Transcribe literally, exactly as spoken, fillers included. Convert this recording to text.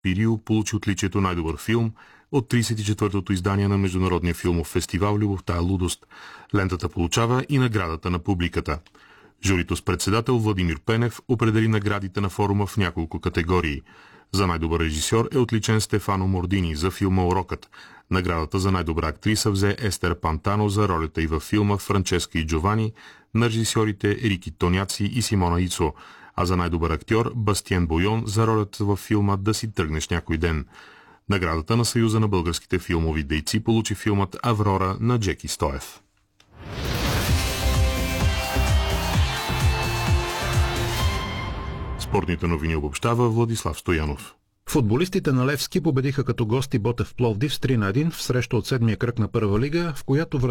Пирил получи отличието най-добър филм от тридесет и четвъртото издание на Международния филмов фестивал "Любовта е лудост". Лентата получава и наградата на публиката. Журито с председател Владимир Пенев определи наградите на форума в няколко категории. За най-добър режисьор е отличен Стефано Мордини за филма "Урокът". Наградата за най-добра актриса взе Естер Пантано за ролята й във филма "Франческа и Джовани" на режисьорите Рики Тоняци и Симона Ицо, а за най-добър актьор Бастиен Бойон за ролята във филма "Да си тръгнеш някой ден". Наградата на Съюза на българските филмови дейци получи филмът "Аврора" на Джеки Стоев. Спортните новини обобщава Владислав Стоянов. Футболистите на Левски победиха като гости Ботев Пловдив с три на един в среща от седмия кръг на първа лига, в която